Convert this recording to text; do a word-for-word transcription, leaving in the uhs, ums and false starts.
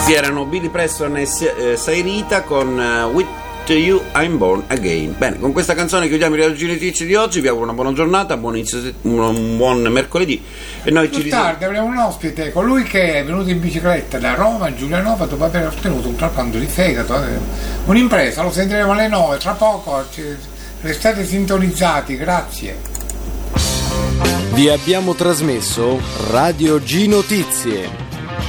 Questi erano Billy Preston e Sairita con uh, With You I'm Born Again. Bene, con questa canzone chiudiamo i Reagini Notizie di oggi. Vi auguro una buona giornata, buon inizio, un buon mercoledì e noi più ci tardi avremo un ospite, colui che è venuto in bicicletta da Roma a Giulianova dopo aver ottenuto un trapianto di fegato, un'impresa, lo sentiremo alle nove tra poco. Restate sintonizzati, grazie. Vi abbiamo trasmesso Radio G Notizie.